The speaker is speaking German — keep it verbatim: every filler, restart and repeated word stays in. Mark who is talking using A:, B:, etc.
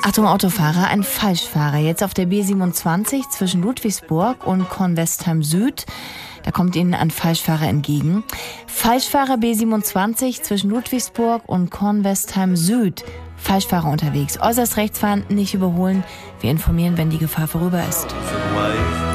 A: Achtung, Autofahrer, ein Falschfahrer. Jetzt auf der B siebenundzwanzig zwischen Ludwigsburg und Kornwestheim Süd. Da kommt Ihnen ein Falschfahrer entgegen. Falschfahrer B siebenundzwanzig zwischen Ludwigsburg und Kornwestheim Süd. Falschfahrer unterwegs. Äußerst rechts fahren, nicht überholen. Wir informieren, wenn die Gefahr vorüber ist.